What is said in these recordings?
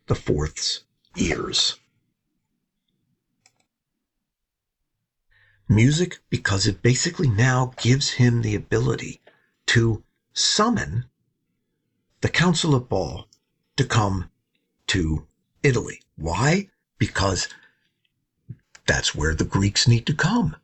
IV's ears. Music, because it basically now gives him the ability to summon the Council of Basel to come to Italy. Why? Because that's where the Greeks need to come.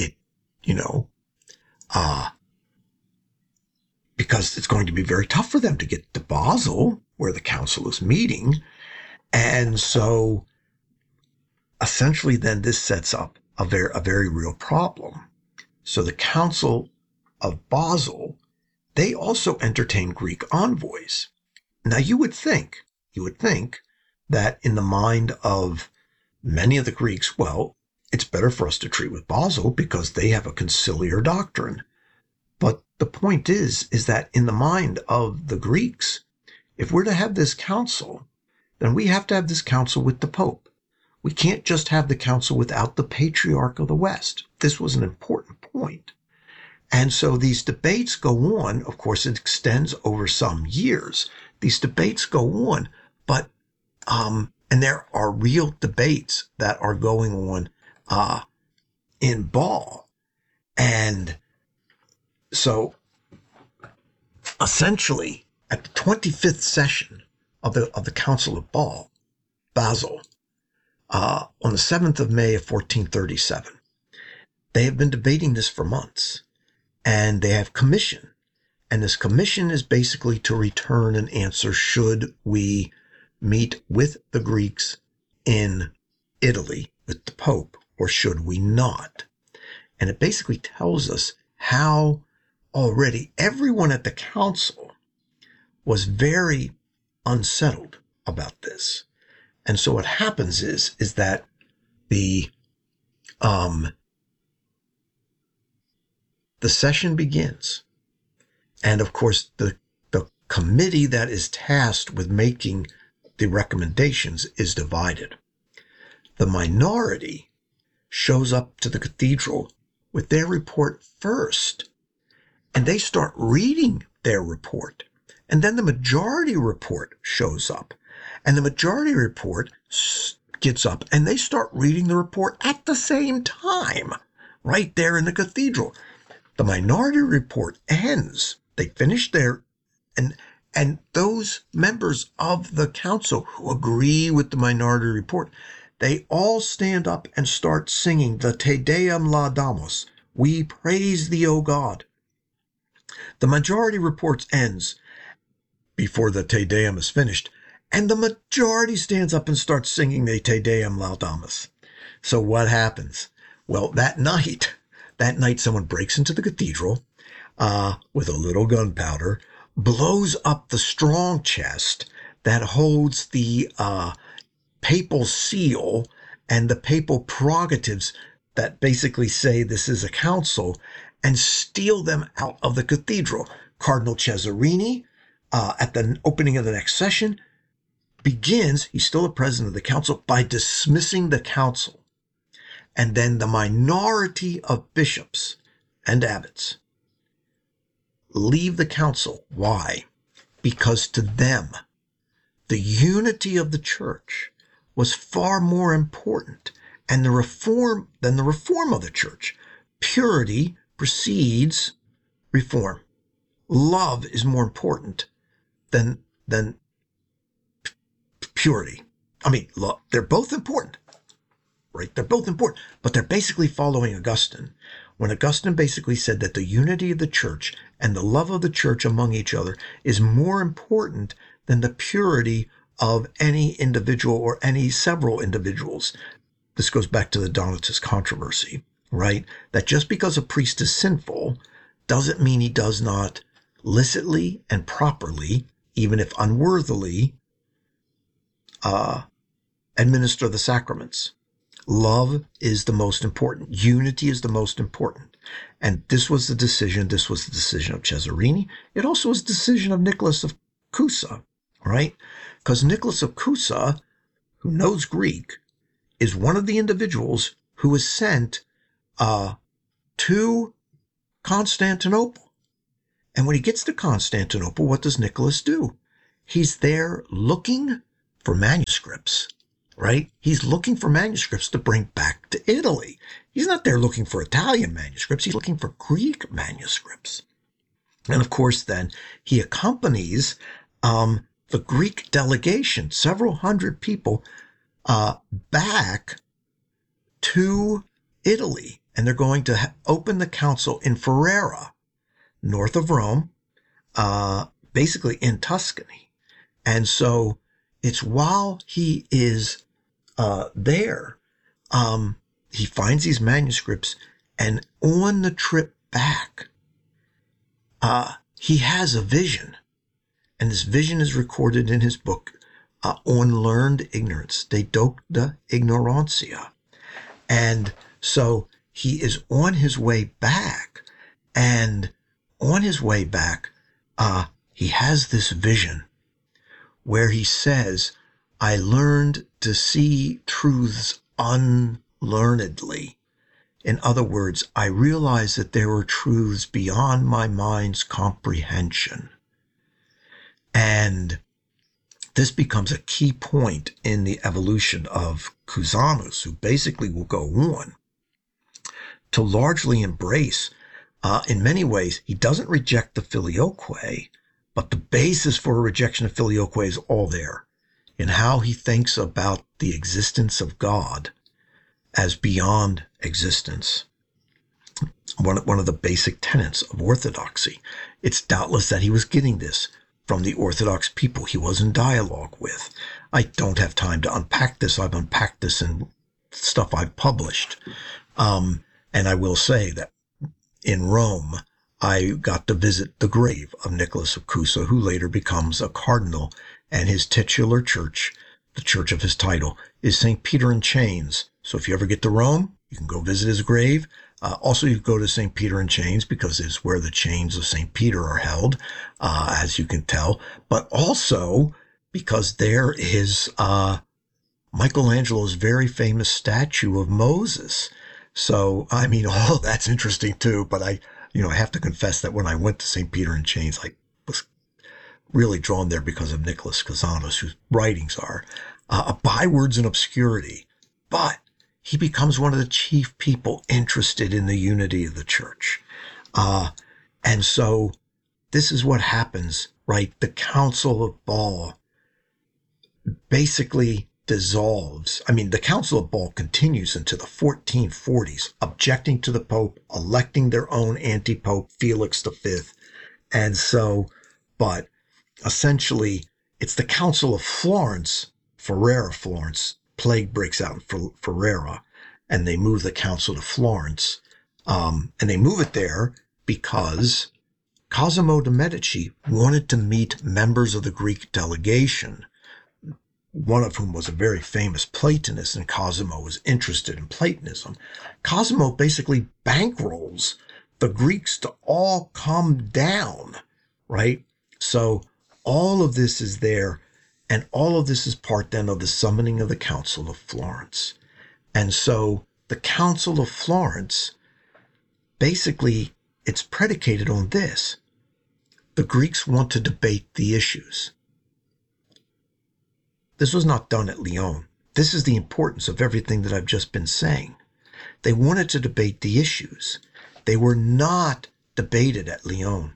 Because it's going to be very tough for them to get to Basel, where the council is meeting. And so essentially then this sets up a very real problem. So the Council of Basel, they also entertain Greek envoys. Now you would think that in the mind of many of the Greeks, well, it's better for us to treat with Basel because they have a conciliar doctrine. But the point is that in the mind of the Greeks, if we're to have this council, then we have to have this council with the Pope. We can't just have the council without the Patriarch of the West. This was an important point. And so these debates go on. Of course, it extends over some years. These debates go on, but and there are real debates that are going on in Basel. And so essentially at the 25th session of the Council of Basel, on the 7th of May of 1437, they have been debating this for months, and they have commission. And this commission is basically to return an answer: should we meet with the Greeks in Italy with the Pope, or should we not? And it basically tells us how already everyone at the council was very unsettled about this. And so what happens is that the session begins. And of course, the committee that is tasked with making the recommendations is divided. The minority shows up to the cathedral with their report first, and they start reading their report. And then the majority report shows up, and the majority report gets up, and they start reading the report at the same time, right there in the cathedral. The minority report ends. They finish their, and those members of the council who agree with the minority report, they all stand up and start singing the Te Deum Laudamus. We praise thee, O God. The majority report ends before the Te Deum is finished, and the majority stands up and starts singing the Te Deum Laudamus. So what happens? Well, that night someone breaks into the cathedral with a little gunpowder, blows up the strong chest that holds the papal seal and the papal prerogatives that basically say this is a council, and steal them out of the cathedral. Cardinal Cesarini, at the opening of the next session, begins, he's still a president of the council, by dismissing the council. And then the minority of bishops and abbots leave the council. Why? Because to them, the unity of the church was far more important than the reform of the church. Purity precedes reform. Love is more important than purity. I mean, love, they're both important, right? They're both important, but they're basically following Augustine. When Augustine basically said that the unity of the church and the love of the church among each other is more important than the purity of any individual or any several individuals. This goes back to the Donatist controversy, right? That just because a priest is sinful doesn't mean he does not licitly and properly, even if unworthily, administer the sacraments. Love is the most important. Unity is the most important. And this was the decision of Cesarini. It also was the decision of Nicholas of Cusa, right? Because Nicholas of Cusa, who knows Greek, is one of the individuals who was sent to Constantinople. And when he gets to Constantinople, what does Nicholas do? He's there looking for manuscripts manuscripts, right? He's looking for manuscripts to bring back to Italy. He's not there looking for Italian manuscripts. He's looking for Greek manuscripts. And of course, then he accompanies the Greek delegation, several hundred people, back to Italy. And they're going to open the council in Ferrara, north of Rome, basically in Tuscany. And so it's while he is there, he finds these manuscripts, and on the trip back, he has a vision. And this vision is recorded in his book, On Learned Ignorance, De Docta Ignorantia. And so he is on his way back, and on his way back, he has this vision where he says, I learned to see truths unlearnedly. In other words, I realized that there were truths beyond my mind's comprehension. And this becomes a key point in the evolution of Cusanus, who basically will go on to largely embrace, in many ways, he doesn't reject the filioque, but the basis for a rejection of filioque is all there in how he thinks about the existence of God as beyond existence. One of the basic tenets of orthodoxy. It's doubtless that he was getting this from the Orthodox people he was in dialogue with. I don't have time to unpack this. I've unpacked this in stuff I've published. And I will say that in Rome, I got to visit the grave of Nicholas of Cusa, who later becomes a cardinal, and his titular church, the church of his title, is St. Peter in Chains. So if you ever get to Rome, you can go visit his grave. Also, you go to St. Peter in Chains because it's where the chains of St. Peter are held, as you can tell. But also because there is Michelangelo's very famous statue of Moses. So, I mean, all that's interesting too. But I have to confess that when I went to St. Peter in Chains, I was really drawn there because of Nicholas Cusanus, whose writings are bywords in obscurity. But he becomes one of the chief people interested in the unity of the church. And so this is what happens, right? The Council of Ball basically dissolves. I mean, the Council of Ball continues into the 1440s, objecting to the Pope, electing their own anti-Pope, Felix V. And so, but essentially, it's the Council of Florence, Ferrara, Florence. Plague breaks out in Ferrara, and they move the council to Florence. And they move it there because Cosimo de' Medici wanted to meet members of the Greek delegation, one of whom was a very famous Platonist, and Cosimo was interested in Platonism. Cosimo basically bankrolls the Greeks to all come down, right? So all of this is there. And all of this is part then of the summoning of the Council of Florence. And so the Council of Florence, basically, it's predicated on this. The Greeks want to debate the issues. This was not done at Lyon. This is the importance of everything that I've just been saying. They wanted to debate the issues. They were not debated at Lyon.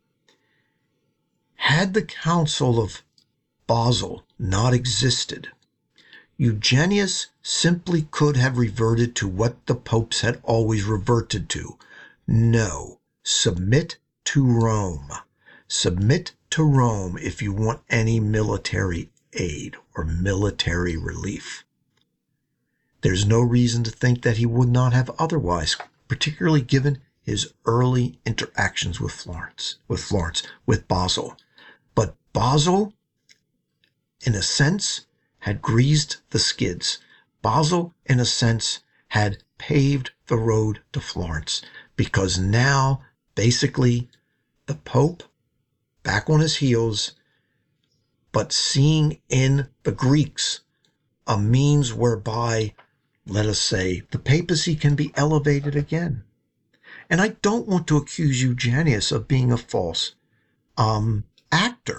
Had the Council of Basel not existed, Eugenius simply could have reverted to what the popes had always reverted to. No, submit to Rome. Submit to Rome if you want any military aid or military relief. There's no reason to think that he would not have otherwise, particularly given his early interactions with Basel. But Basel, in a sense, had greased the skids. Basel, in a sense, had paved the road to Florence, because now, basically, the Pope, back on his heels, but seeing in the Greeks a means whereby, let us say, the papacy can be elevated again. And I don't want to accuse Eugenius of being a false actor,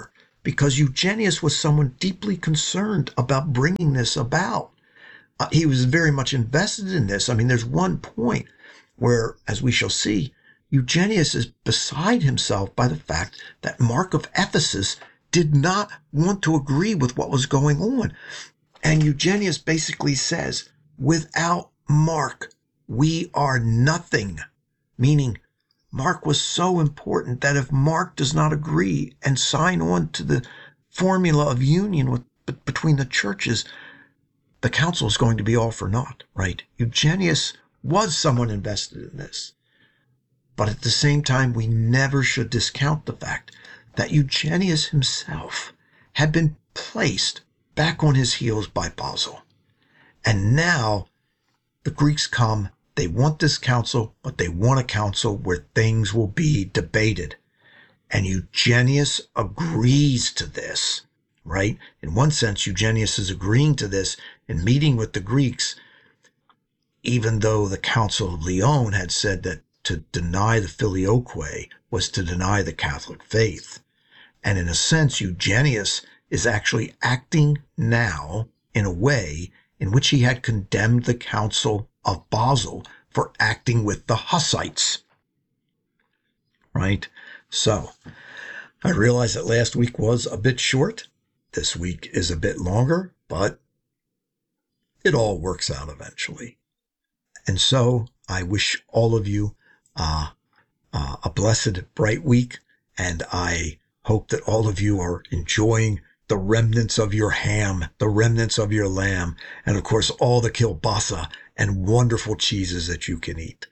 because Eugenius was someone deeply concerned about bringing this about. He was very much invested in this. I mean, there's one point where, as we shall see, Eugenius is beside himself by the fact that Mark of Ephesus did not want to agree with what was going on. And Eugenius basically says, without Mark, we are nothing. Meaning, Mark was so important that if Mark does not agree and sign on to the formula of union between the churches, the council is going to be all for naught, right? Eugenius was someone invested in this. But at the same time, we never should discount the fact that Eugenius himself had been placed back on his heels by Basil. And now the Greeks come, they want this council, but they want a council where things will be debated. And Eugenius agrees to this, right? In one sense, Eugenius is agreeing to this and meeting with the Greeks, even though the Council of Lyon had said that to deny the Filioque was to deny the Catholic faith. And in a sense, Eugenius is actually acting now in a way in which he had condemned the Council of Basel for acting with the Hussites. Right? So, I realize that last week was a bit short. This week is a bit longer, but it all works out eventually. And so, I wish all of you a blessed, bright week, and I hope that all of you are enjoying the remnants of your ham, the remnants of your lamb, and of course all the kielbasa and wonderful cheeses that you can eat.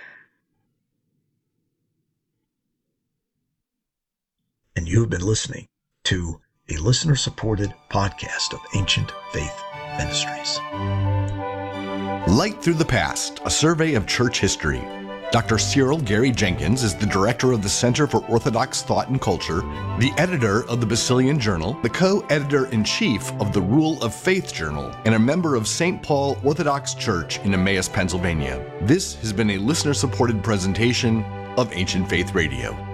And you've been listening to a listener-supported podcast of Ancient Faith Ministries. Light Through the Past, a survey of church history. Dr. Cyril Gary Jenkins is the director of the Center for Orthodox Thought and Culture, the editor of the Basilian Journal, the co-editor-in-chief of the Rule of Faith Journal, and a member of St. Paul Orthodox Church in Emmaus, Pennsylvania. This has been a listener-supported presentation of Ancient Faith Radio.